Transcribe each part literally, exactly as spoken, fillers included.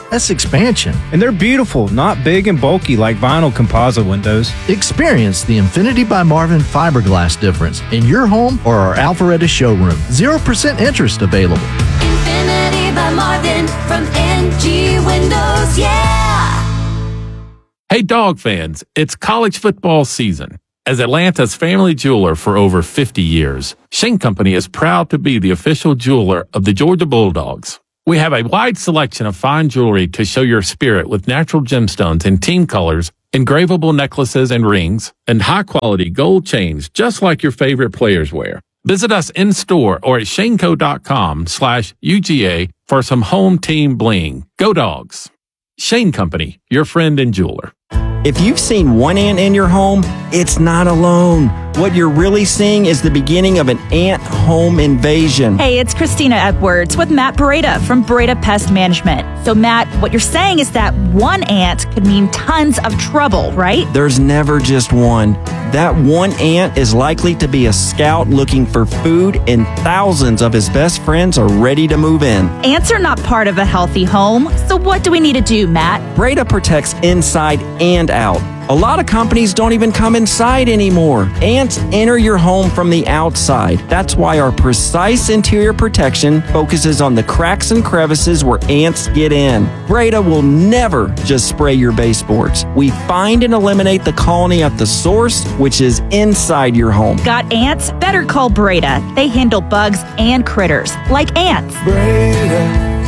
That's expansion. And they're beautiful, not big and bulky like vinyl composite windows. Experience the Infinity by Marvin fiberglass difference in your home or our Alpharetta showroom. zero percent interest available. Infinity by Marvin from N G Windows, yeah! Hey, dog fans, it's college football season. As Atlanta's family jeweler for over fifty years, Shane Company is proud to be the official jeweler of the Georgia Bulldogs. We have a wide selection of fine jewelry to show your spirit with natural gemstones in team colors, engravable necklaces and rings, and high-quality gold chains just like your favorite players wear. Visit us in-store or at shaneco.com slash UGA for some home team bling. Go Dogs! Shane Company, your friend and jeweler. If you've seen one ant in your home, it's not alone. What you're really seeing is the beginning of an ant home invasion. Hey, it's Christina Edwards with Matt Beretta from Beretta Pest Management. So, Matt, what you're saying is that one ant could mean tons of trouble, right? There's never just one. That one ant is likely to be a scout looking for food, and thousands of his best friends are ready to move in. Ants are not part of a healthy home. So what do we need to do, Matt? Beretta protects inside and out. A lot of companies don't even come inside anymore. Ants enter your home from the outside. That's why our precise interior protection focuses on the cracks and crevices where ants get in. Beretta will never just spray your baseboards. We find and eliminate the colony at the source, which is inside your home. Got ants? Better call Beretta. They handle bugs and critters, like ants. Beretta,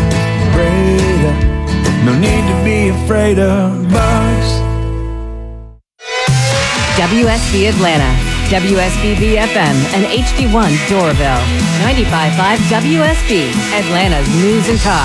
Beretta, no need to be afraid of bugs. W S B Atlanta, W S B B F M, and H D one Doraville. ninety-five point five W S B, Atlanta's news and talk.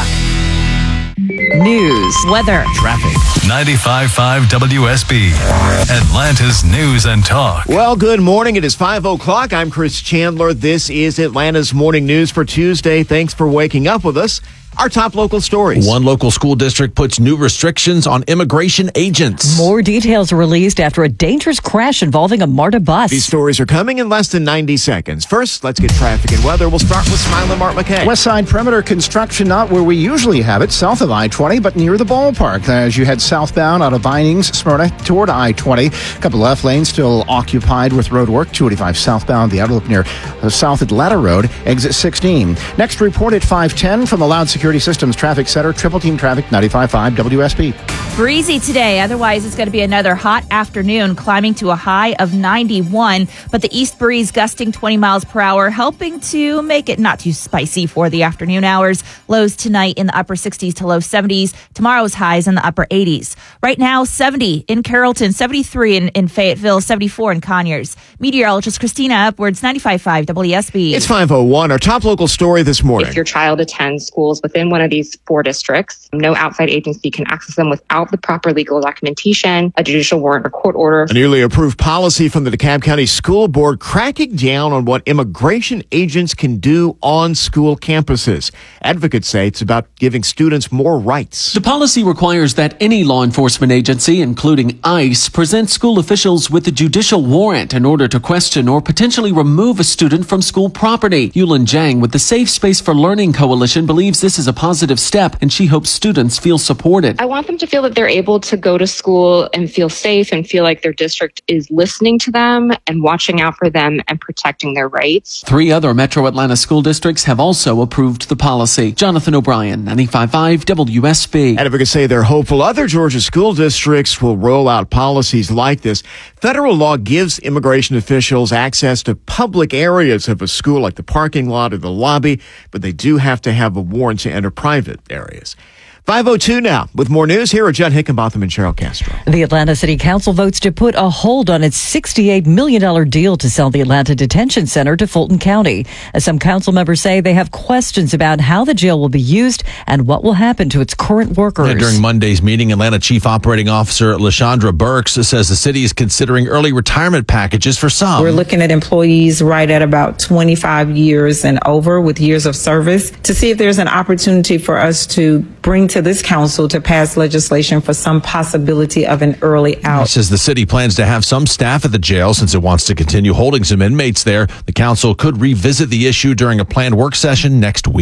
News, weather, Traffic. ninety-five point five W S B, Atlanta's news and talk. Well, good morning. It is five o'clock. I'm Chris Chandler. This is Atlanta's morning news for Tuesday. Thanks for waking up with us. Our top local stories. One local school district puts new restrictions on immigration agents. More details are released after a dangerous crash involving a MARTA bus. These stories are coming in less than ninety seconds. First, let's get traffic and weather. We'll start with Smiling Mark McKay. West Side Perimeter construction not where we usually have it, south of I twenty, but near the ballpark. As you head southbound out of Vinings, Smyrna, toward I twenty. A couple left lanes still occupied with road work. two eighty-five southbound, the outer loop near the South Atlanta Road, exit sixteen. Next report at five ten from the Loud Security Systems Traffic Center, Triple Team Traffic, ninety-five point five W S B. Breezy today. Otherwise, it's going to be another hot afternoon, climbing to a high of ninety-one. But the east breeze gusting twenty miles per hour, helping to make it not too spicy for the afternoon hours. Lows tonight in the upper sixties to low seventies. Tomorrow's highs in the upper eighties. Right now, seventy in Carrollton, seventy-three in, in Fayetteville, seventy-four in Conyers. Meteorologist Christina Upwards, ninety-five point five W S B. It's five oh one. Our top local story this morning. If your child attends schools within one of these four districts, no outside agency can access them without the proper legal documentation, a judicial warrant or court order. A newly approved policy from the DeKalb County School Board cracking down on what immigration agents can do on school campuses. Advocates say it's about giving students more rights. The policy requires that any law enforcement agency, including ICE, present school officials with a judicial warrant in order to question or potentially remove a student from school property. Yulin Zhang with the Safe Space for Learning Coalition believes this is a positive step, and she hopes students feel supported. I want them to feel that they're able to go to school and feel safe and feel like their district is listening to them and watching out for them and protecting their rights. Three other Metro Atlanta school districts have also approved the policy. Jonathan O'Brien, ninety-five point five W S B. Advocates say they're hopeful other Georgia school districts will roll out policies like this. Federal law gives immigration officials access to public areas of a school like the parking lot or the lobby, but they do have to have a warrant to enter private areas. five oh two now. With more news, here are Judd Hickenbotham and Cheryl Castro. The Atlanta City Council votes to put a hold on its sixty-eight million dollars deal to sell the Atlanta Detention Center to Fulton County. As some council members say, they have questions about how the jail will be used and what will happen to its current workers. And during Monday's meeting, Atlanta Chief Operating Officer LaShondra Burks says the city is considering early retirement packages for some. We're looking at employees right at about twenty-five years and over with years of service to see if there's an opportunity for us to bring to this council to pass legislation for some possibility of an early out. It says the city plans to have some staff at the jail since it wants to continue holding some inmates there. The council could revisit the issue during a planned work session next week.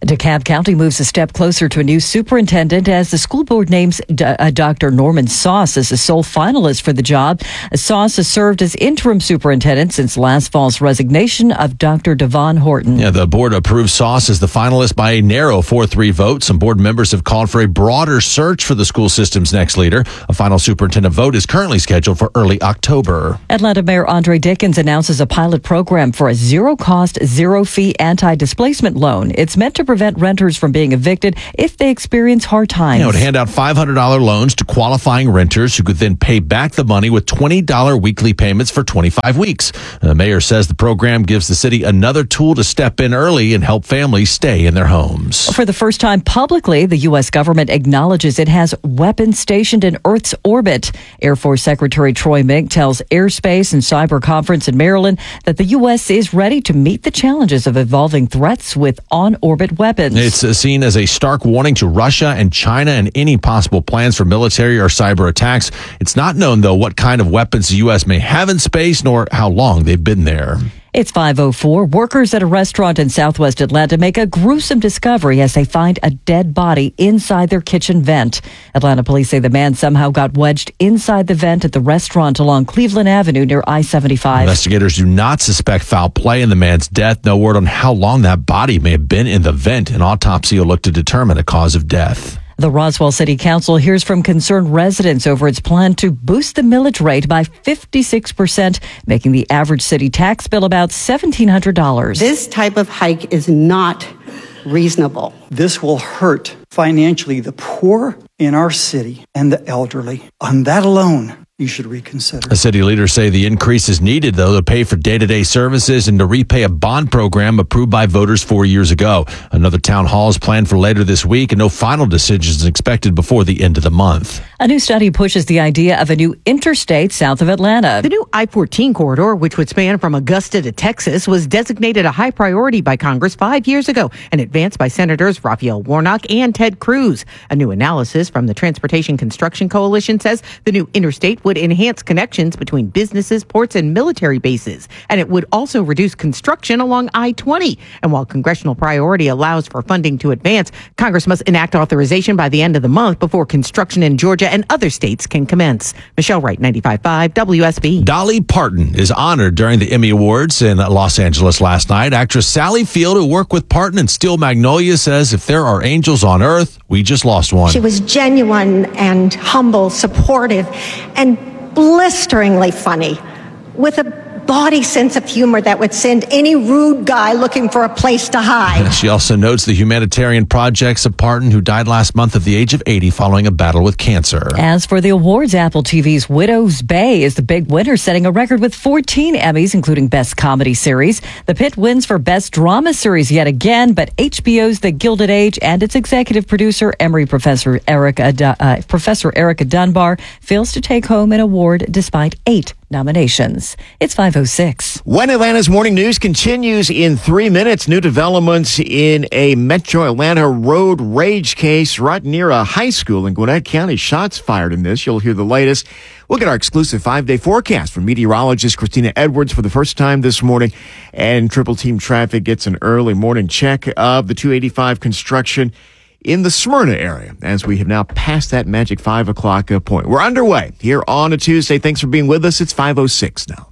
DeKalb County moves a step closer to a new superintendent as the school board names D- uh, Doctor Norman Sauce as the sole finalist for the job. Sauce has served as interim superintendent since last fall's resignation of Doctor Devon Horton. Yeah, the board approved Sauce as the finalist by a narrow four three vote. Some board members have called for a broader search for the school system's next leader. A final superintendent vote is currently scheduled for early October. Atlanta Mayor Andre Dickens announces a pilot program for a zero-cost, zero-fee anti-displacement loan. It's meant to prevent renters from being evicted if they experience hard times. You know, to hand out five hundred dollars loans to qualifying renters who could then pay back the money with twenty dollars weekly payments for twenty-five weeks. The mayor says the program gives the city another tool to step in early and help families stay in their homes. For the first time publicly, the U S government acknowledges it has weapons stationed in Earth's orbit. Air Force Secretary Troy Mink tells Airspace and Cyber Conference in Maryland that the U S is ready to meet the challenges of evolving threats with on-orbit weapons. It's seen as a stark warning to Russia and China and any possible plans for military or cyber attacks. It's not known, though, what kind of weapons the U S may have in space nor how long they've been there. It's five oh four. Workers at a restaurant in southwest Atlanta make a gruesome discovery as they find a dead body inside their kitchen vent. Atlanta police say the man somehow got wedged inside the vent at the restaurant along Cleveland Avenue near I seventy-five. Investigators do not suspect foul play in the man's death. No word on how long that body may have been in the vent. An autopsy will look to determine a cause of death. The Roswell City Council hears from concerned residents over its plan to boost the millage rate by fifty-six percent, making the average city tax bill about seventeen hundred dollars. This type of hike is not reasonable. This will hurt financially the poor in our city and the elderly. On that alone, you should reconsider. The city leaders say the increase is needed, though, to pay for day-to-day services and to repay a bond program approved by voters four years ago. Another town hall is planned for later this week, and no final decision is expected before the end of the month. A new study pushes the idea of a new interstate south of Atlanta. The new I fourteen corridor, which would span from Augusta to Texas, was designated a high priority by Congress five years ago and advanced by Senators Raphael Warnock and Ted Cruz. A new analysis from the Transportation Construction Coalition says the new interstate would enhance connections between businesses, ports, and military bases. And it would also reduce construction along I twenty. And while congressional priority allows for funding to advance, Congress must enact authorization by the end of the month before construction in Georgia and other states can commence. Michelle Wright, ninety-five point five W S B. Dolly Parton is honored during the Emmy Awards in Los Angeles last night. Actress Sally Field, who worked with Parton in Steel Magnolia, says if there are angels on earth, we just lost one. She was genuine and humble, supportive, and blisteringly funny, with a body sense of humor that would send any rude guy looking for a place to hide. She also notes the humanitarian projects of Parton, who died last month at the age of eighty following a battle with cancer. As for the awards, Apple T V's Widow's Bay is the big winner, setting a record with fourteen Emmys, including Best Comedy Series. The Pit wins for Best Drama Series yet again, but H B O's The Gilded Age and its executive producer, Emory Professor Erica, uh, Professor Erica Dunbar, fails to take home an award despite eight nominations. It's five oh six. When Atlanta's morning news continues in three minutes, new developments in a Metro Atlanta road rage case right near a high school in Gwinnett County. Shots fired in this. You'll hear the latest. We'll get our exclusive five-day forecast from meteorologist Christina Edwards for the first time this morning. And Triple Team Traffic gets an early morning check of the two eighty-five construction in the Smyrna area, as we have now passed that magic five o'clock point. We're underway here on a Tuesday. Thanks for being with us. It's five oh six now.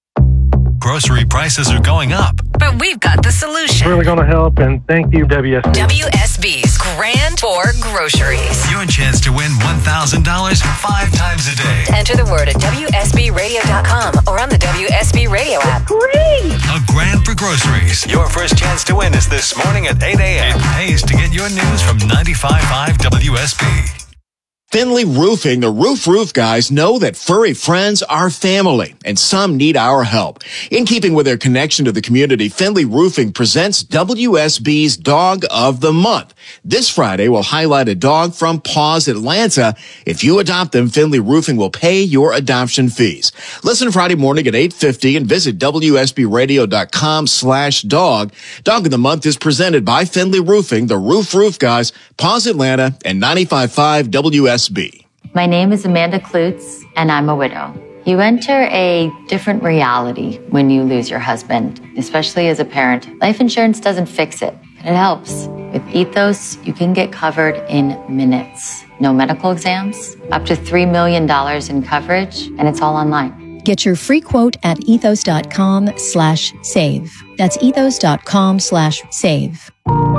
Grocery prices are going up. But we've got the solution. Really going to help, and thank you, W S B. W S B's Grand for Groceries. Your chance to win one thousand dollars five times a day. Enter the word at W S B radio dot com or on the W S B radio app. Great! A Grand for Groceries. Your first chance to win is this morning at eight a.m. It pays to get your news from ninety-five point five W S B. Finley Roofing, the Roof Roof guys, know that furry friends are family, and some need our help. In keeping with their connection to the community, Finley Roofing presents W S B's Dog of the Month. This Friday, we'll highlight a dog from Paws Atlanta. If you adopt them, Finley Roofing will pay your adoption fees. Listen Friday morning at eight fifty and visit W S B radio dot com slash dog. Dog of the Month is presented by Finley Roofing, the Roof Roof guys, Paws Atlanta, and ninety-five point five W S B. My name is Amanda Klutz, and I'm a widow. You enter a different reality when you lose your husband, especially as a parent. Life insurance doesn't fix it. and it helps. With Ethos, you can get covered in minutes. No medical exams, up to three million dollars in coverage, and it's all online. Get your free quote at ethos.com slash save. That's ethos.com slash save.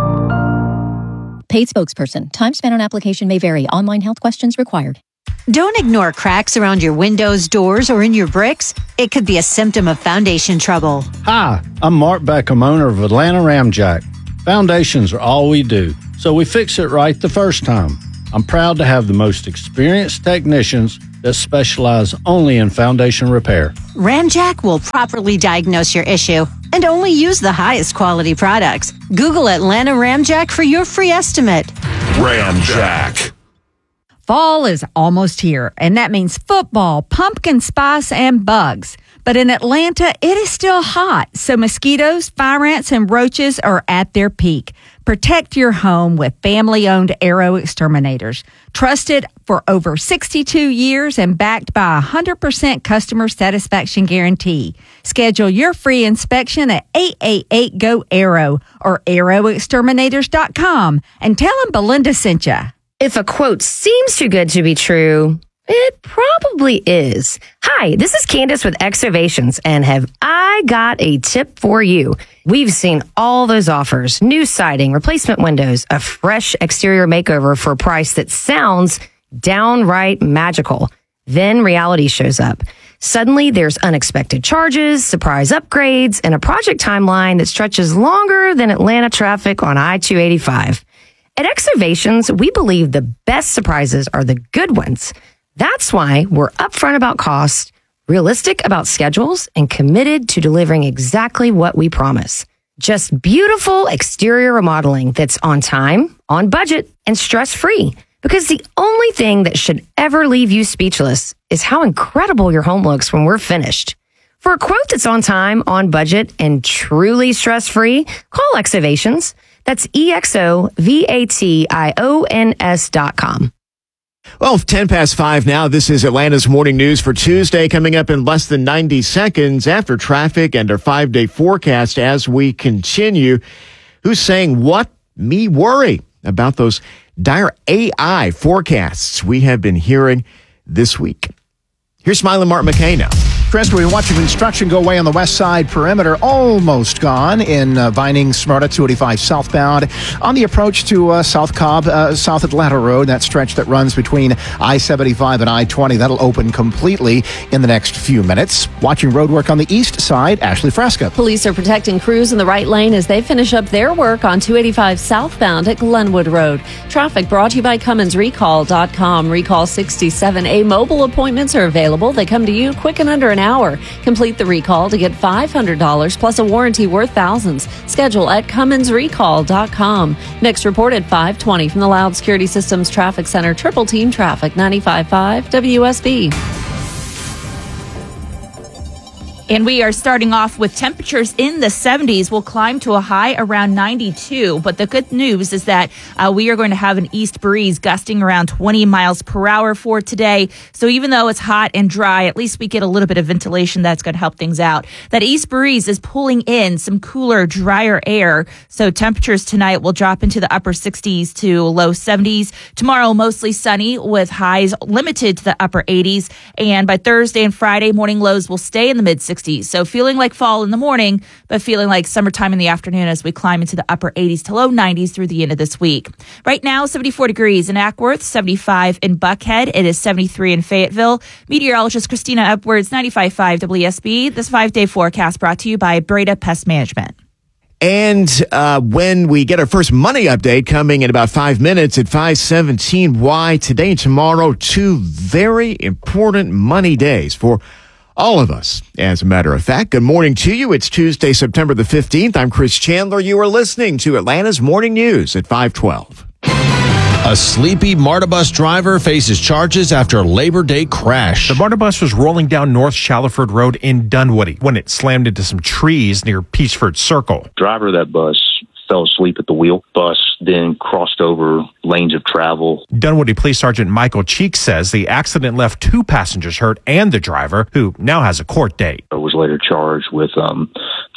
Paid spokesperson. Time spent on application may vary. Online health questions required. Don't ignore cracks around your windows, doors, or in your bricks. It could be a symptom of foundation trouble. Hi, I'm Mark Beckham, owner of Atlanta Ramjack. Foundations are all we do, so we fix it right the first time. I'm proud to have the most experienced technicians that specialize only in foundation repair. Ramjack will properly diagnose your issue and only use the highest quality products. Google Atlanta Ramjack for your free estimate. Ramjack. Fall is almost here, and that means football, pumpkin spice, and bugs. But in Atlanta, it is still hot, so mosquitoes, fire ants, and roaches are at their peak. Protect your home with family-owned Arrow Exterminators. Trusted for over sixty-two years and backed by a one hundred percent customer satisfaction guarantee. Schedule your free inspection at eight eight eight, G O, ARROW or arrow exterminators dot com and tell them Belinda sent you. If a quote seems too good to be true, it probably is. Hi, this is Candace with Exovations, and have I got a tip for you. We've seen all those offers, new siding, replacement windows, a fresh exterior makeover for a price that sounds downright magical. Then reality shows up. Suddenly, there's unexpected charges, surprise upgrades, and a project timeline that stretches longer than Atlanta traffic on I two eighty-five. At Exovations, we believe the best surprises are the good ones. That's why we're upfront about cost, realistic about schedules, and committed to delivering exactly what we promise. Just beautiful exterior remodeling that's on time, on budget, and stress-free. Because the only thing that should ever leave you speechless is how incredible your home looks when we're finished. For a quote that's on time, on budget, and truly stress-free, call Exovations. That's E X O V A T I O N S dot com. Well, ten past five now. This is Atlanta's Morning News for Tuesday, coming up in less than ninety seconds after traffic and our five-day forecast as we continue. Who's saying what? Me worry about those dire A I forecasts we have been hearing this week. Here's Smiling Martin McKay now. Chris, we've been watching construction go away on the west side perimeter, almost gone in uh, Vining, Smyrna, two eighty-five southbound. On the approach to uh, South Cobb, uh, South Atlanta Road, that stretch that runs between I seventy-five and I twenty, that'll open completely in the next few minutes. Watching road work on the east side, Ashley Fresca. Police are protecting crews in the right lane as they finish up their work on two eighty-five southbound at Glenwood Road. Traffic brought to you by Cummins Recall dot com. Recall sixty-seven A mobile appointments are available. They come to you quick and under an hour. Complete the recall to get five hundred dollars plus a warranty worth thousands. Schedule at Cummins Recall dot com. Next report at five twenty from the Loud Security Systems Traffic Center. Triple Team Traffic, ninety-five point five W S B. And we are starting off with temperatures in the seventies. Will climb to a high around ninety-two. But the good news is that uh, we are going to have an east breeze gusting around twenty miles per hour for today. So even though it's hot and dry, at least we get a little bit of ventilation that's going to help things out. That east breeze is pulling in some cooler, drier air. So temperatures tonight will drop into the upper sixties to low seventies. Tomorrow, mostly sunny with highs limited to the upper eighties. And by Thursday and Friday, morning lows will stay in the mid sixties. So feeling like fall in the morning, but feeling like summertime in the afternoon as we climb into the upper eighties to low nineties through the end of this week. Right now, seventy-four degrees in Ackworth, seventy-five in Buckhead. It is seventy-three in Fayetteville. Meteorologist Christina Upwards, ninety-five point five W S B. This five-day forecast brought to you by Breda Pest Management. And uh, when we get our first money update coming in about five minutes at five seventeen, why today and tomorrow, two very important money days for all of us, as a matter of fact. Good morning to you. It's Tuesday, September the fifteenth. I'm Chris Chandler. You are listening to Atlanta's Morning News at five twelve. A sleepy MARTA bus driver faces charges after a Labor Day crash. The MARTA bus was rolling down North Shallowford Road in Dunwoody when it slammed into some trees near Peaceford Circle. Driver of that bus fell asleep at the wheel. Bus then crossed over lanes of travel. Dunwoody Police Sergeant Michael Cheek says the accident left two passengers hurt and the driver, who now has a court date. I was later charged with um,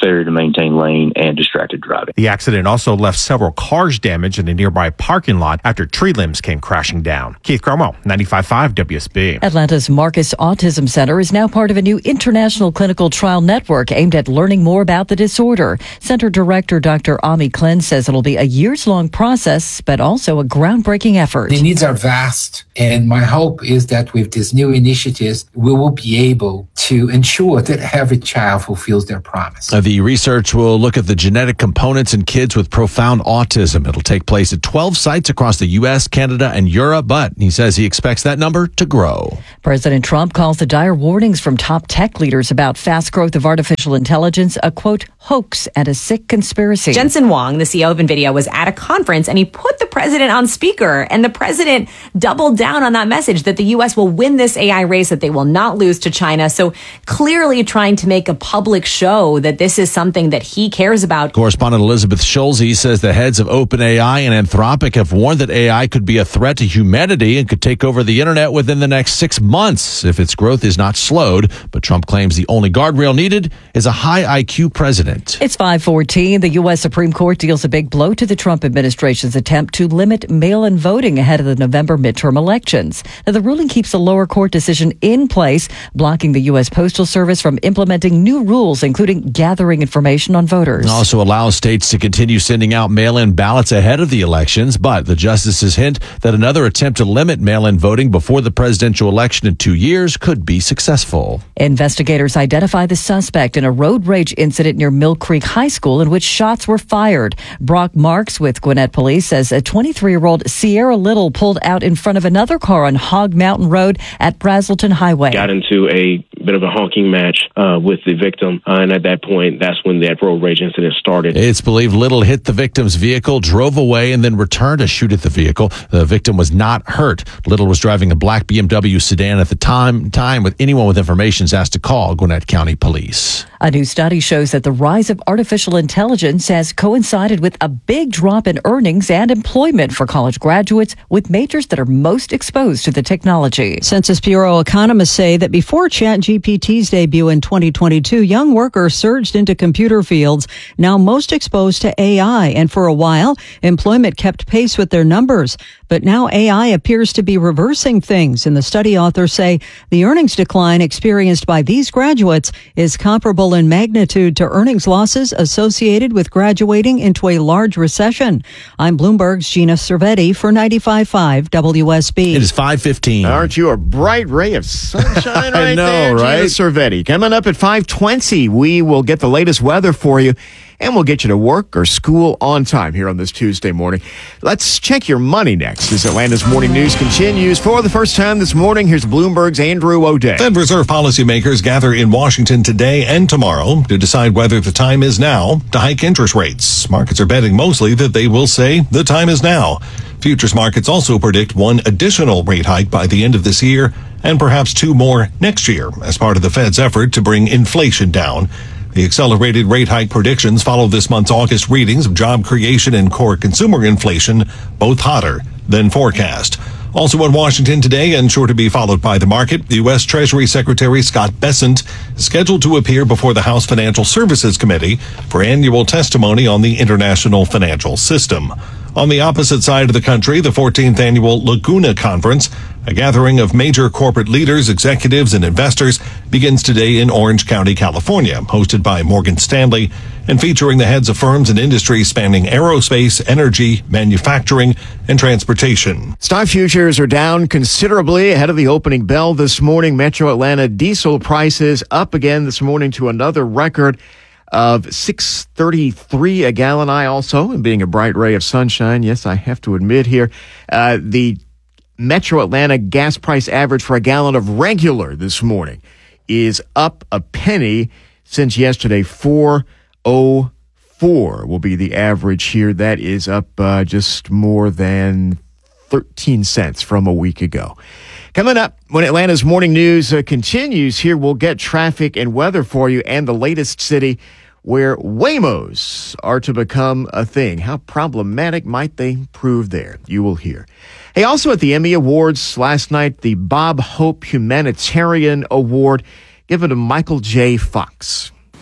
failure to maintain lane, and distracted driving. The accident also left several cars damaged in a nearby parking lot after tree limbs came crashing down. Keith Cromwell, ninety-five point five W S B. Atlanta's Marcus Autism Center is now part of a new international clinical trial network aimed at learning more about the disorder. Center Director Doctor Ami Klen says it'll be a years-long process, but also a groundbreaking effort. The needs are vast, and my hope is that with these new initiatives, we will be able to ensure that every child fulfills their promise. Uh, the research will look at the genetic components in kids with profound autism. It'll take place at twelve sites across the U S, Canada, and Europe, but he says he expects that number to grow. President Trump calls the dire warnings from top tech leaders about fast growth of artificial intelligence a, quote, hoax and a sick conspiracy. Jensen Huang, the C E O of NVIDIA, was at a conference and he put the president on speaker, and the president doubled down on that message that the U S will win this A I race, that they will not lose to China. So clearly trying to make a public show that this is something that he cares about. Correspondent Elizabeth Schulze says the heads of OpenAI and Anthropic have warned that A I could be a threat to humanity and could take over the internet within the next six months if its growth is not slowed. But Trump claims the only guardrail needed is a high I Q president. It's five fourteen. The U S. Supreme Court deals a big blow to the Trump administration's attempt to limit mail-in voting ahead of the November midterm elections. Now, the ruling keeps a lower court decision in place, blocking the U S. Postal Service from implementing new rules, including gathering information on voters. It also allows states to continue sending out mail-in ballots ahead of the elections, but the justices hint that another attempt to limit mail-in voting before the presidential election in two years could be successful. Investigators identify the suspect in a road rage incident near Mill Creek High School in which shots were fired. Brock Marks with Gwinnett Police says a twenty-three-year-old Sierra Little pulled out in front of another car on Hog Mountain Road at Brazelton Highway. Got into a bit of a honking match uh, with the victim, uh, and at that point, that's when that road rage incident started. It's believed Little hit the victim's vehicle, drove away, and then returned to shoot at the vehicle. The victim was not hurt. Little was driving a black B M W sedan at the time. Time with anyone with information is asked to call Gwinnett County Police. A new study shows that the rise of artificial intelligence has coincided with a big drop in earnings and employment for college graduates with majors that are most exposed to the technology. Census Bureau economists say that before ChatGPT's debut in twenty twenty-two, young workers surged into computer fields, now most exposed to A I. And for a while, employment kept pace with their numbers. But now A I appears to be reversing things. And the study authors say the earnings decline experienced by these graduates is comparable in magnitude to earnings losses associated with graduating into a large recession. I'm Bloomberg's Gina Cervetti for ninety-five point five W S B. It is five fifteen. Aren't you a bright ray of sunshine right I know, there, right? Gina Cervetti? Coming up at five twenty, we will get the latest weather for you, and we'll get you to work or school on time here on this Tuesday morning. Let's check your money next as Atlanta's Morning News continues. For the first time this morning, here's Bloomberg's Andrew O'Day. Fed Reserve policymakers gather in Washington today and tomorrow to decide whether the time is now to hike interest rates. Markets are betting mostly that they will say the time is now. Futures markets also predict one additional rate hike by the end of this year and perhaps two more next year as part of the Fed's effort to bring inflation down. The accelerated rate hike predictions follow this month's August readings of job creation and core consumer inflation, both hotter than forecast. Also in Washington today, and sure to be followed by the market, the U S. Treasury Secretary Scott Bessent is scheduled to appear before the House Financial Services Committee for annual testimony on the international financial system. On the opposite side of the country, the fourteenth annual Laguna Conference, a gathering of major corporate leaders, executives, and investors, begins today in Orange County, California, hosted by Morgan Stanley and featuring the heads of firms and industries spanning aerospace, energy, manufacturing, and transportation. Stock futures are down considerably ahead of the opening bell this morning. Metro Atlanta diesel prices up again this morning to another record of six thirty-three a gallon. I also am being a bright ray of sunshine. Yes, I have to admit here. Uh, the Metro Atlanta gas price average for a gallon of regular this morning is up a penny since yesterday. four oh four will be the average here. That is up uh, just more than thirteen cents from a week ago. Coming up, when Atlanta's Morning News uh, continues here, we'll get traffic and weather for you and the latest city where Waymos are to become a thing. How problematic might they prove there? You will hear. Hey, also at the Emmy Awards last night, the Bob Hope Humanitarian Award given to Michael J. Fox.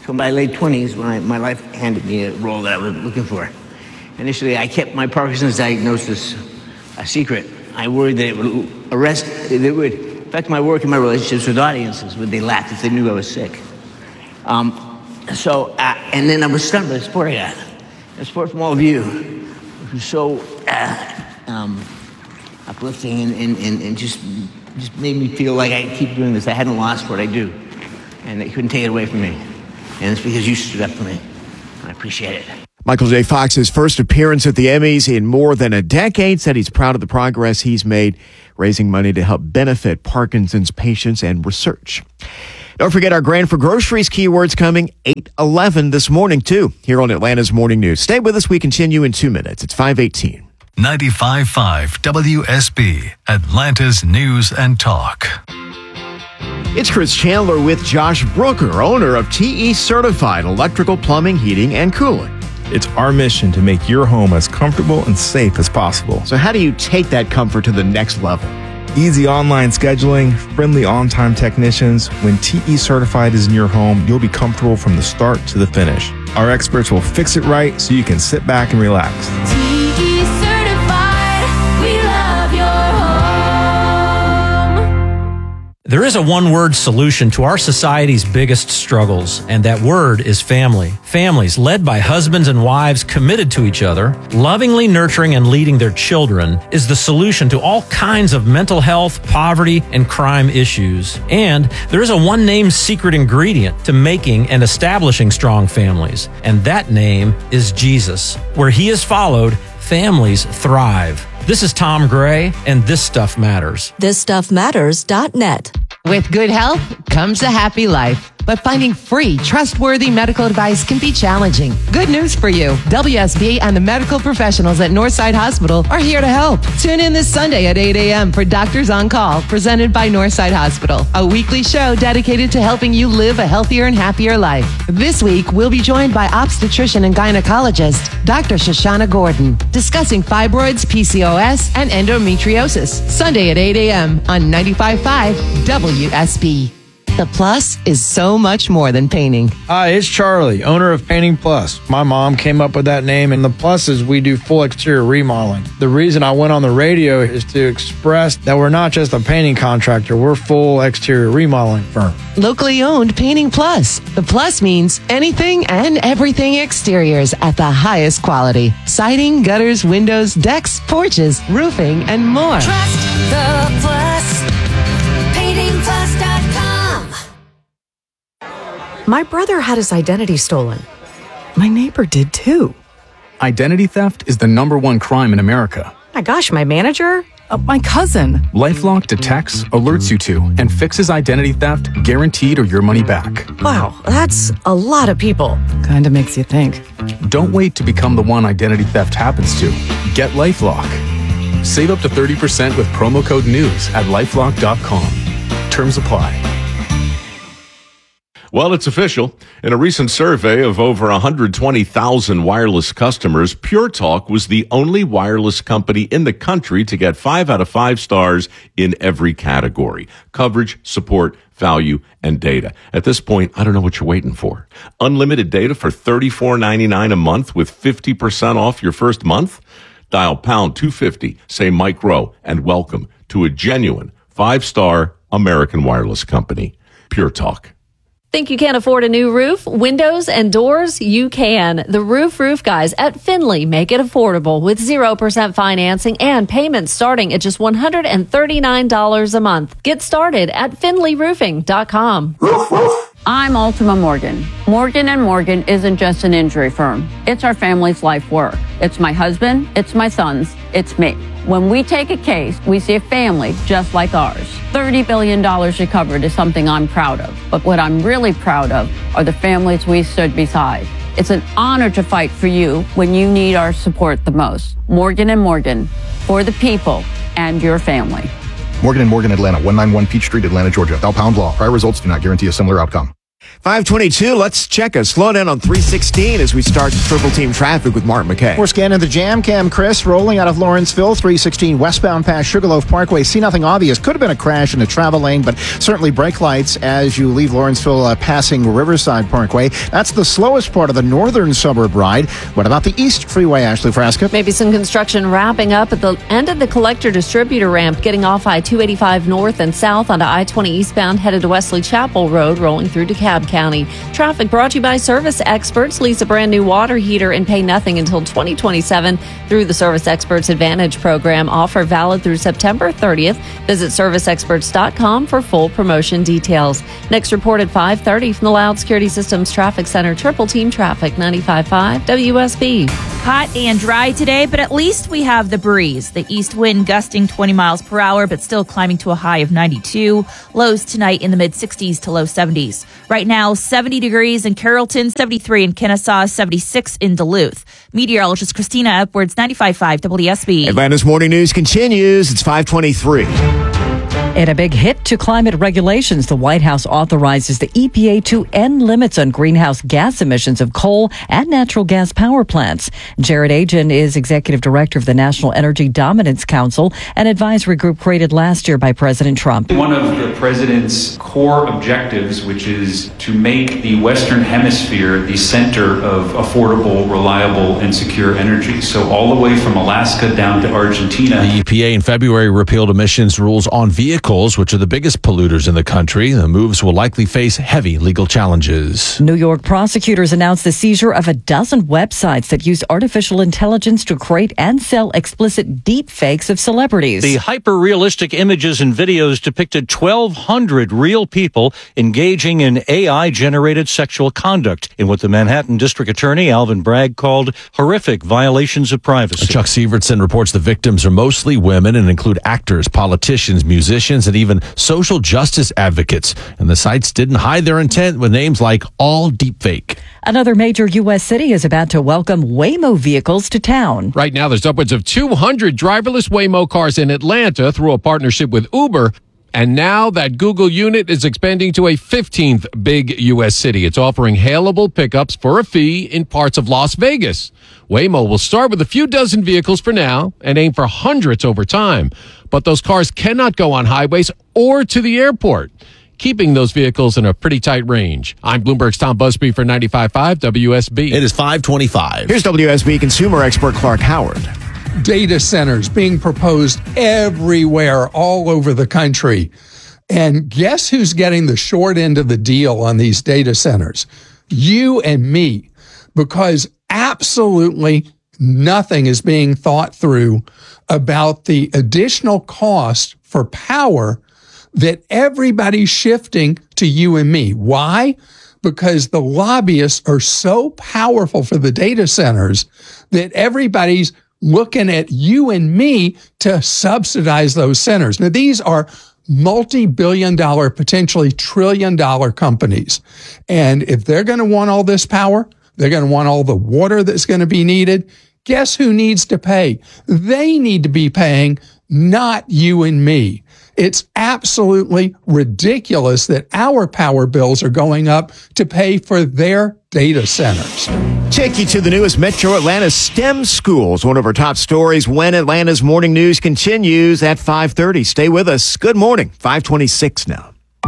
So in my late twenties, when I, my life handed me a role that I was looking for. Initially, I kept my Parkinson's diagnosis a secret. I worried that it would arrest, it would affect my work and my relationships with audiences. Would they laugh if they knew I was sick? Um, so, uh, and then I was stunned by the support I got. The support from all of you, which was so uh, um, uplifting and, and, and, and just, just made me feel like I keep doing this. I hadn't lost what I do, and they couldn't take it away from me. And it's because you stood up for me. I appreciate it. Michael J. Fox's first appearance at the Emmys in more than a decade, said he's proud of the progress he's made, raising money to help benefit Parkinson's patients and research. Don't forget our Grand for Groceries keywords coming eight eleven this morning, too, here on Atlanta's Morning News. Stay with us. We continue in two minutes. It's five eighteen. ninety-five point five W S B, Atlanta's News and Talk. It's Chris Chandler with Josh Brooker, owner of T E Certified Electrical Plumbing, Heating, and Cooling. It's our mission to make your home as comfortable and safe as possible. So how do you take that comfort to the next level? Easy online scheduling, friendly on-time technicians. When T E Certified is in your home, you'll be comfortable from the start to the finish. Our experts will fix it right so you can sit back and relax. T E Certified, we love your home. There is a one-word solution to our society's biggest struggles, and that word is family. Families led by husbands and wives committed to each other, lovingly nurturing and leading their children, is the solution to all kinds of mental health, poverty, and crime issues. And there is a one-name secret ingredient to making and establishing strong families, and that name is Jesus. Where he is followed, families thrive. This is Tom Gray, and This Stuff Matters. this stuff matters dot net. With good health comes a happy life. But finding free, trustworthy medical advice can be challenging. Good news for you. W S B and the medical professionals at Northside Hospital are here to help. Tune in this Sunday at eight a.m. for Doctors on Call, presented by Northside Hospital, a weekly show dedicated to helping you live a healthier and happier life. This week, we'll be joined by obstetrician and gynecologist, Doctor Shoshana Gordon, discussing fibroids, P C O S, and endometriosis. Sunday at eight a.m. on ninety-five point five W S B. The Plus is so much more than painting. Hi, it's Charlie, owner of Painting Plus. My mom came up with that name, and the Plus is we do full exterior remodeling. The reason I went on the radio is to express that we're not just a painting contractor, we're full exterior remodeling firm. Locally owned Painting Plus. The Plus means anything and everything exteriors at the highest quality. Siding, gutters, windows, decks, porches, roofing, and more. Trust the Plus. painting plus dot com. My brother had his identity stolen. My neighbor did too. Identity theft is the number one crime in America. My gosh, my manager? Uh, my cousin. LifeLock detects, alerts you to, and fixes identity theft guaranteed or your money back. Wow, that's a lot of people. Kinda makes you think. Don't wait to become the one identity theft happens to. Get LifeLock. Save up to thirty percent with promo code NEWS at lifelock dot com. Terms apply. Well, it's official. In a recent survey of over one hundred twenty thousand wireless customers, Pure Talk was the only wireless company in the country to get five out of five stars in every category: coverage, support, value, and data. At this point, I don't know what you're waiting for. Unlimited data for thirty-four ninety-nine a month with fifty percent off your first month? Dial pound two fifty, say Mike Rowe, and welcome to a genuine five-star American wireless company. Pure Talk. Think you can't afford a new roof, windows, and doors? You can. The Roof Roof Guys at Finley make it affordable with zero percent financing and payments starting at just one hundred thirty-nine dollars a month. Get started at finley roofing dot com. I'm Ultima Morgan. Morgan and Morgan isn't just an injury firm. It's our family's life work. It's my husband, it's my sons, it's me. When we take a case, we see a family just like ours. thirty billion dollars recovered is something I'm proud of. But what I'm really proud of are the families we stood beside. It's an honor to fight for you when you need our support the most. Morgan and Morgan, for the people and your family. Morgan and Morgan Atlanta, one ninety-one Peach Street, Atlanta, Georgia. Dial pound law. Prior results do not guarantee a similar outcome. five twenty-two, let's check a slowdown on three sixteen as we start triple team traffic with Mark McKay. We're scanning the jam cam, Chris, rolling out of Lawrenceville, three sixteen westbound past Sugarloaf Parkway. See nothing obvious. Could have been a crash in a travel lane, but certainly brake lights as you leave Lawrenceville uh, passing Riverside Parkway. That's the slowest part of the northern suburb ride. What about the East Freeway, Ashley Frasca? Maybe some construction wrapping up at the end of the collector distributor ramp, getting off I two eighty-five north and south onto I twenty eastbound, headed to Wesley Chapel Road, rolling through DeKalb County. Traffic brought to you by Service Experts. Lease a brand new water heater and pay nothing until twenty twenty-seven through the Service Experts Advantage program. Offer valid through September thirtieth. Visit service experts dot com for full promotion details. Next report at five thirty from the Loud Security Systems Traffic Center. Triple Team Traffic, ninety-five point five W S B. Hot and dry today, but at least we have the breeze. The east wind gusting twenty miles per hour, but still climbing to a high of ninety-two. Lows tonight in the mid sixties to low seventies. Right now, seventy degrees in Carrollton, seventy-three in Kennesaw, seventy-six in Duluth. Meteorologist Christina Edwards, ninety-five point five W S B. Atlanta's morning news continues. It's five twenty-three. In a big hit to climate regulations, the White House authorizes the E P A to end limits on greenhouse gas emissions of coal and natural gas power plants. Jared Agin is executive director of the National Energy Dominance Council, an advisory group created last year by President Trump. One of the president's core objectives, which is to make the Western Hemisphere the center of affordable, reliable, and secure energy. So all the way from Alaska down to Argentina. The E P A in February repealed emissions rules on vehicles, which are the biggest polluters in the country. The moves will likely face heavy legal challenges. New York prosecutors announced the seizure of a dozen websites that use artificial intelligence to create and sell explicit deep fakes of celebrities. The hyper-realistic images and videos depicted twelve hundred real people engaging in A I-generated sexual conduct in what the Manhattan District Attorney Alvin Bragg called horrific violations of privacy. Chuck Sievertson reports the victims are mostly women and include actors, politicians, musicians, and even social justice advocates. And the sites didn't hide their intent with names like all deepfake. Another major U S city is about to welcome Waymo vehicles to town. Right now, there's upwards of two hundred driverless Waymo cars in Atlanta through a partnership with Uber. And now that Google unit is expanding to a fifteenth big U S city. It's offering hailable pickups for a fee in parts of Las Vegas. Waymo will start with a few dozen vehicles for now and aim for hundreds over time. But those cars cannot go on highways or to the airport, keeping those vehicles in a pretty tight range. I'm Bloomberg's Tom Busby for ninety-five point five W S B. It is five twenty-five. Here's W S B consumer expert Clark Howard. Data centers being proposed everywhere, all over the country. And guess who's getting the short end of the deal on these data centers? You and me, because absolutely nothing is being thought through about the additional cost for power that everybody's shifting to you and me. Why? Because the lobbyists are so powerful for the data centers that everybody's looking at you and me to subsidize those centers. Now, these are multi-billion dollar, potentially trillion dollar companies. And if they're going to want all this power, they're going to want all the water that's going to be needed. Guess who needs to pay? They need to be paying, not you and me. It's absolutely ridiculous that our power bills are going up to pay for their data centers. Take you to the newest Metro Atlanta STEM schools. One of our top stories when Atlanta's morning news continues at five thirty. Stay with us. Good morning. five twenty-six now.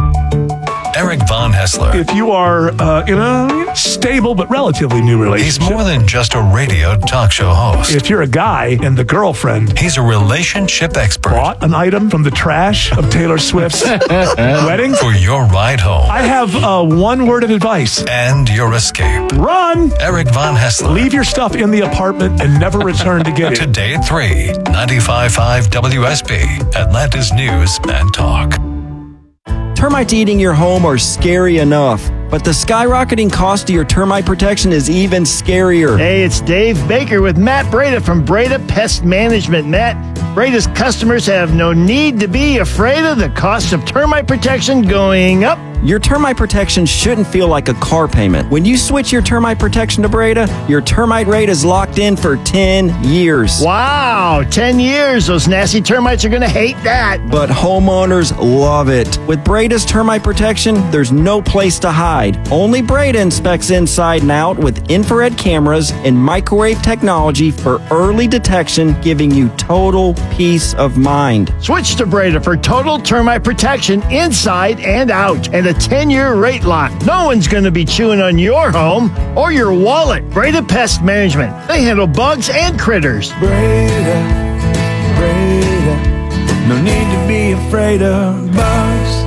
Eric Von Hessler. If you are uh, in a stable but relatively new relationship. He's more than just a radio talk show host. If you're a guy and the girlfriend. He's a relationship expert. Bought an item from the trash of Taylor Swift's wedding. For your ride home. I have uh, one word of advice. And your escape. Run! Eric Von Hessler. Leave your stuff in the apartment and never return to get it. Today at three, ninety-five point five W S B, Atlanta's News and Talk. Termites eating your home are scary enough, but the skyrocketing cost of your termite protection is even scarier. Hey, it's Dave Baker with Matt Breda from Breda Pest Management. Matt, Breda's customers have no need to be afraid of the cost of termite protection going up. Your termite protection shouldn't feel like a car payment. When you switch your termite protection to Breda, your termite rate is locked in for ten years. Wow, ten years. Those nasty termites are going to hate that. But homeowners love it. With Breda's termite protection, there's no place to hide. Only Breda inspects inside and out with infrared cameras and microwave technology for early detection, giving you total peace of mind. Switch to Breda for total termite protection inside and out, and a ten-year rate lock. No one's going to be chewing on your home or your wallet. Breda Pest Management. They handle bugs and critters. Breda, Breda, no need to be afraid of bugs.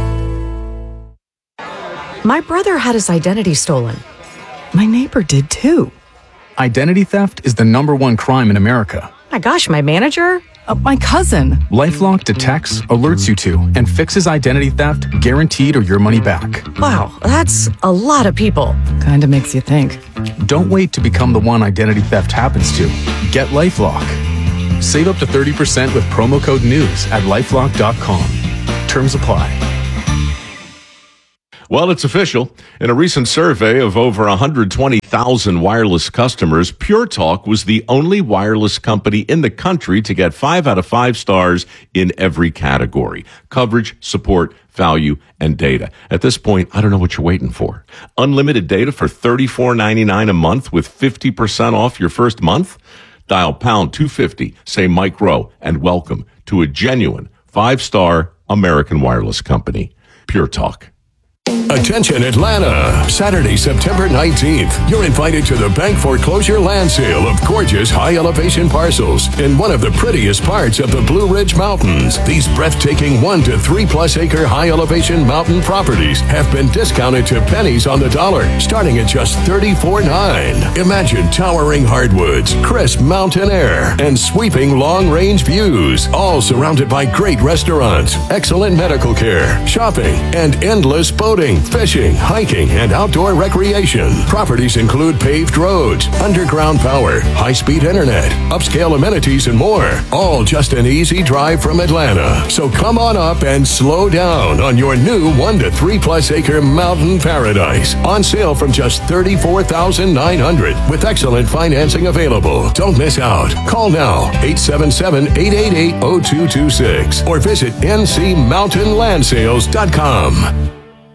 My brother had his identity stolen. My neighbor did too. Identity theft is the number one crime in America. My gosh, my manager? Uh, my cousin. LifeLock detects, alerts you to, and fixes identity theft, guaranteed or your money back. Wow, that's a lot of people. Kinda makes you think. Don't wait to become the one identity theft happens to. Get LifeLock. Save up to thirty percent with promo code NEWS at lifelock dot com. Terms apply. Well, it's official. In a recent survey of over one hundred twenty thousand wireless customers, Pure Talk was the only wireless company in the country to get five out of five stars in every category: coverage, support, value, and data. At this point, I don't know what you're waiting for. Unlimited data for thirty-four ninety-nine a month with fifty percent off your first month? Dial pound two fifty, say Mike Rowe, and welcome to a genuine five-star American wireless company. Pure Talk. Attention Atlanta, Saturday, September nineteenth. You're invited to the bank foreclosure land sale of gorgeous high elevation parcels in one of the prettiest parts of the Blue Ridge Mountains. These breathtaking one to three plus acre high elevation mountain properties have been discounted to pennies on the dollar, starting at just thirty-four dollars and nine cents. Imagine towering hardwoods, crisp mountain air, and sweeping long range views, all surrounded by great restaurants, excellent medical care, shopping, and endless boating, fishing, hiking, and outdoor recreation. Properties include paved roads, underground power, high-speed internet, upscale amenities, and more. All just an easy drive from Atlanta. So come on up and slow down on your new one to three plus acre mountain paradise. On sale from just thirty-four thousand nine hundred dollars with excellent financing available. Don't miss out. Call now, eight seven seven, eight eight eight, zero two two six or visit n c mountain land sales dot com.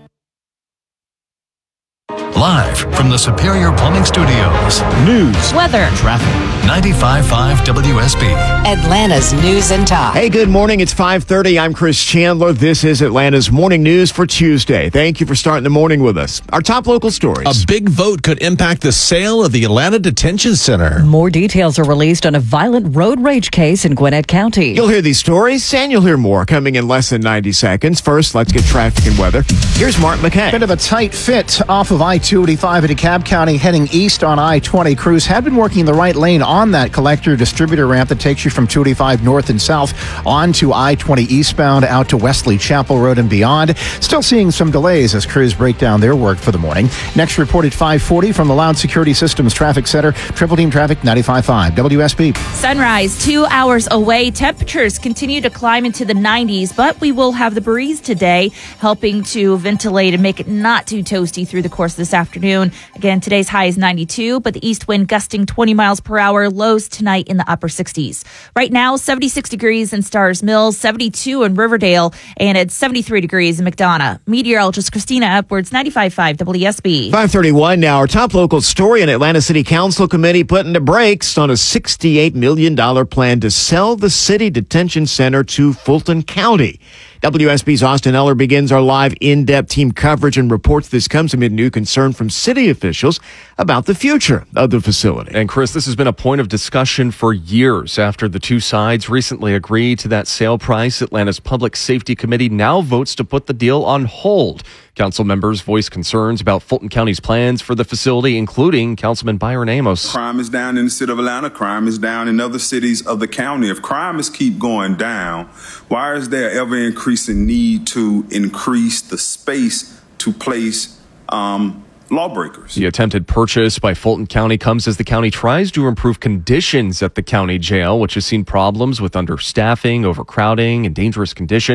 Live from the Superior Plumbing Studios. News, weather, traffic. ninety-five point five W S B. Atlanta's News and Talk. Hey, good morning. It's five thirty. I'm Chris Chandler. This is Atlanta's Morning News for Tuesday. Thank you for starting the morning with us. Our top local stories. A big vote could impact the sale of the Atlanta Detention Center. More details are released on a violent road rage case in Gwinnett County. You'll hear these stories, and you'll hear more coming in less than ninety seconds. First, let's get traffic and weather. Here's Mark McKay. Bit of a tight fit off of I two eighty-five in DeKalb County, heading east on I twenty. Crews had been working in the right lane on that collector distributor ramp that takes you from two eighty-five north and south onto I twenty eastbound out to Wesley Chapel Road and beyond. Still seeing some delays as crews break down their work for the morning. Next reported five forty from the Loud Security Systems Traffic Center. Triple Team Traffic ninety-five point five W S B. Sunrise two hours away. Temperatures continue to climb into the nineties, but we will have the breeze today, helping to ventilate and make it not too toasty through the course of this afternoon. Again, today's high is ninety-two, but the east wind gusting twenty miles per hour. Lows tonight in the upper sixties. Right now, seventy-six degrees in Stars Mills, seventy-two in Riverdale, and it's seventy-three degrees in McDonough. Meteorologist Christina Upwards, ninety-five point five W S B. five thirty-one now. Our top local story: an Atlanta City Council committee putting the brakes on a sixty-eight million dollars plan to sell the city detention center to Fulton County. W S B's Austin Eller begins our live in-depth team coverage and reports this comes amid new concern from city officials about the future of the facility. And Chris, this has been a point of discussion for years after the two sides recently agreed to that sale price. Atlanta's Public Safety Committee now votes to put the deal on hold. Council members voiced concerns about Fulton County's plans for the facility, including Councilman Byron Amos. Crime is down in the city of Atlanta. Crime is down in other cities of the county. If crime is keep going down, why is there ever increasing need to increase the space to place um, lawbreakers? The attempted purchase by Fulton County comes as the county tries to improve conditions at the county jail, which has seen problems with understaffing, overcrowding, and dangerous conditions.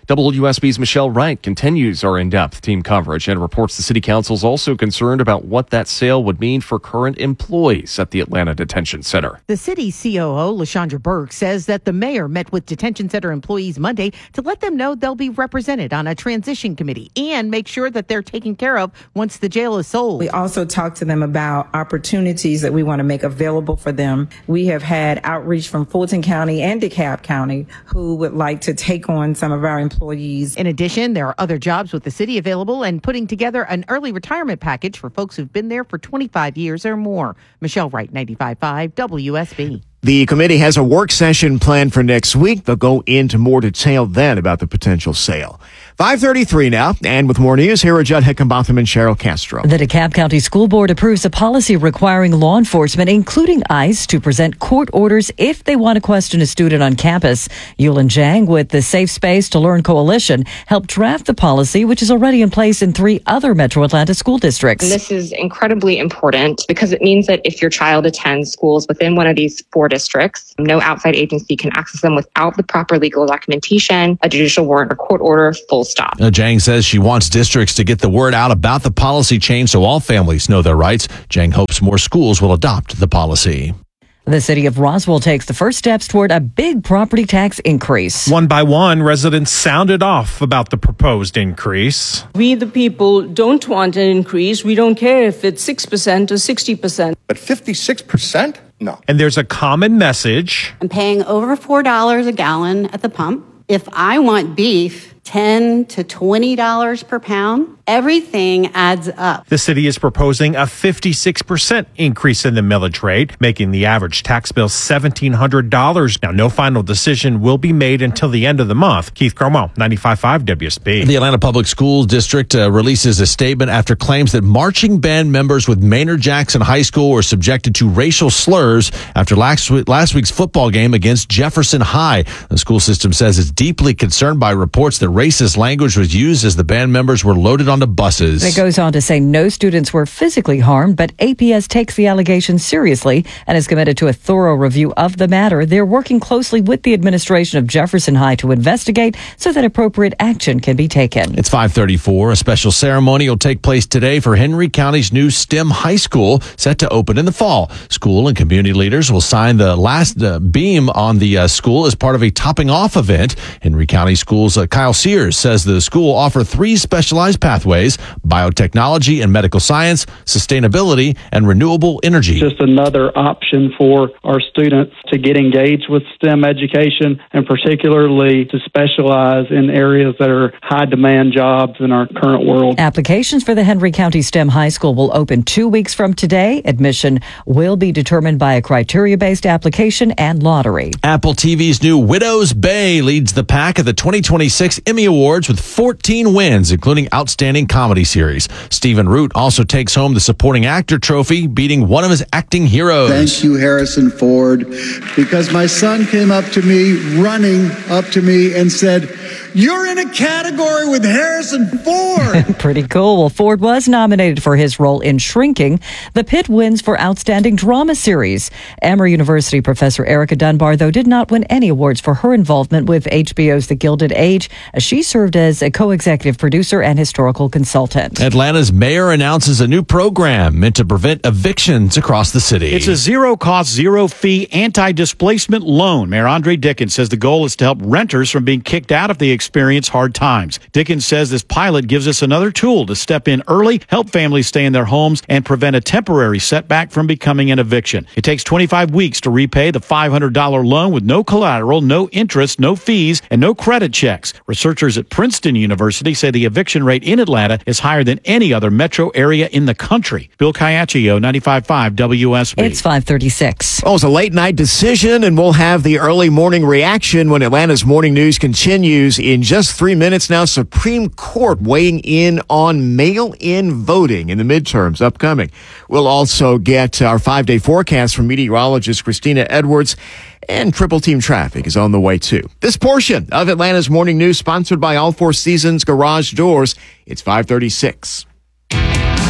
W S B's Michelle Wright continues our in-depth team coverage and reports the city council is also concerned about what that sale would mean for current employees at the Atlanta Detention Center. The city's C O O, LaShondra Burke, says that the mayor met with detention center employees Monday to let them know they'll be represented on a transition committee and make sure that they're taken care of once the jail is sold. We also talked to them about opportunities that we want to make available for them. We have had outreach from Fulton County and DeKalb County who would like to take on some of our employees. In addition, there are other jobs with the city available and putting together an early retirement package for folks who've been there for twenty-five years or more. Michelle Wright, ninety-five point five W S B. The committee has a work session planned for next week. They'll go into more detail then about the potential sale. five thirty-three now, and with more news, here are Judd Hickenbotham and Cheryl Castro. The DeKalb County School Board approves a policy requiring law enforcement, including ICE, to present court orders if they want to question a student on campus. Yulin Zhang with the Safe Space to Learn Coalition helped draft the policy, which is already in place in three other Metro Atlanta school districts. This is incredibly important because it means that if your child attends schools within one of these four districts, no outside agency can access them without the proper legal documentation, a judicial warrant or court order, full stop. Uh, Jang says she wants districts to get the word out about the policy change so all families know their rights. Jang hopes more schools will adopt the policy. The city of Roswell takes the first steps toward a big property tax increase. One by one, residents sounded off about the proposed increase. We, the people, don't want an increase. We don't care if it's six percent or sixty percent. But fifty-six percent? No. And there's a common message. I'm paying over four dollars a gallon at the pump. If I want beef, ten to twenty dollars per pound. Everything adds up. The city is proposing a fifty-six percent increase in the millage rate, making the average tax bill seventeen hundred dollars. Now, no final decision will be made until the end of the month. Keith Cromwell, ninety-five point five W S B. The Atlanta Public School District uh, releases a statement after claims that marching band members with Maynard Jackson High School were subjected to racial slurs after last, last week's football game against Jefferson High. The school system says it's deeply concerned by reports that racist language was used as the band members were loaded onto buses. It goes on to say no students were physically harmed, but A P S takes the allegations seriously and is committed to a thorough review of the matter. They're working closely with the administration of Jefferson High to investigate so that appropriate action can be taken. It's five thirty-four. A special ceremony will take place today for Henry County's new STEM high school, set to open in the fall. School and community leaders will sign the last uh, beam on the uh, school as part of a topping off event. Henry County Schools' uh, Kyle Sears says the school will offer three specialized pathways: biotechnology and medical science, sustainability, and renewable energy. Just another option for our students to get engaged with STEM education and particularly to specialize in areas that are high demand jobs in our current world. Applications for the Henry County STEM High School will open two weeks from today. Admission will be determined by a criteria-based application and lottery. Apple T V's new Widow's Bay leads the pack at the twenty twenty-six Emmy Awards with fourteen wins, including Outstanding Comedy Series. Stephen Root also takes home the Supporting Actor trophy, beating one of his acting heroes. Thank you, Harrison Ford, because my son came up to me, running up to me and said, "You're in a category with Harrison Ford." Pretty cool. Well, Ford was nominated for his role in Shrinking. The Pit wins for Outstanding Drama Series. Emory University professor Erica Dunbar, though, did not win any awards for her involvement with H B O's The Gilded Age, as she served as a co-executive producer and historical consultant. Atlanta's mayor announces a new program meant to prevent evictions across the city. It's a zero-cost, zero-fee anti-displacement loan. Mayor Andre Dickens says the goal is to help renters from being kicked out if they experience hard times. Dickens says this pilot gives us another tool to step in early, help families stay in their homes, and prevent a temporary setback from becoming an eviction. It takes twenty-five weeks to repay the five hundred dollars loan with no collateral, no interest, no fees, and no credit checks. Researchers at Princeton University say the eviction rate in Atlanta is higher than any other metro area in the country. Bill Caiaccio, ninety-five point five W S B. It's five thirty-six. Oh, it's a late night decision, and we'll have the early morning reaction when Atlanta's morning news continues in just three minutes now. Supreme Court weighing in on mail-in voting in the midterms upcoming. We'll also get our five-day forecast from meteorologist Christina Edwards, and Triple Team Traffic is on the way too. This portion of Atlanta's morning news sponsored by All Four Seasons Garage Doors. It's five thirty-six. We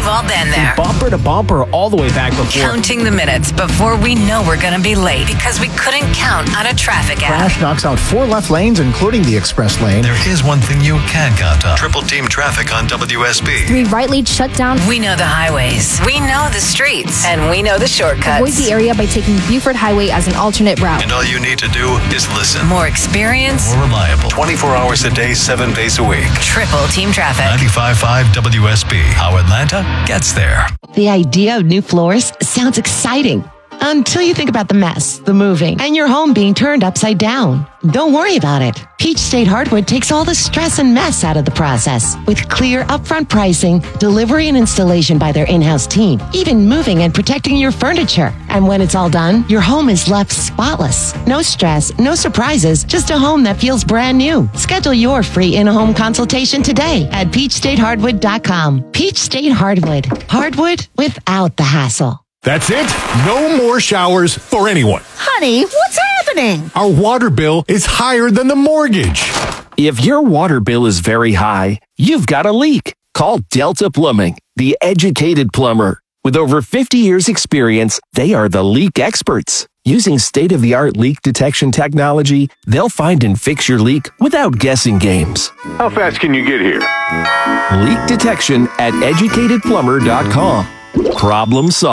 We've all been there. Bumper to bumper all the way back before. Counting the minutes before we know we're going to be late because we couldn't count on a traffic app. Crash knocks out four left lanes, including the express lane. There is one thing you can count on. Triple team traffic on W S B. Three right lanes shut down. We know the highways. We know the streets. And we know the shortcuts. Avoid the area by taking Buford Highway as an alternate route. And all you need to do is listen. More experience. More reliable. twenty-four hours a day, seven days a week. Triple team traffic. ninety-five point five W S B. How Atlanta gets there. The idea of new floors sounds exciting until you think about the mess, the moving, and your home being turned upside down. Don't worry about it. Peach State Hardwood takes all the stress and mess out of the process with clear upfront pricing, delivery and installation by their in-house team, even moving and protecting your furniture. And when it's all done, your home is left spotless. No stress, no surprises, just a home that feels brand new. Schedule your free in-home consultation today at peach state hardwood dot com. Peach State Hardwood. Hardwood without the hassle. That's it. No more showers for anyone. Honey, what's happening? Our water bill is higher than the mortgage. If your water bill is very high, you've got a leak. Call Delta Plumbing, the educated plumber. With over fifty years experience, they are the leak experts. Using state-of-the-art leak detection technology, they'll find and fix your leak without guessing games. How fast can you get here? Leak detection at educated plumber dot com. Problem solved.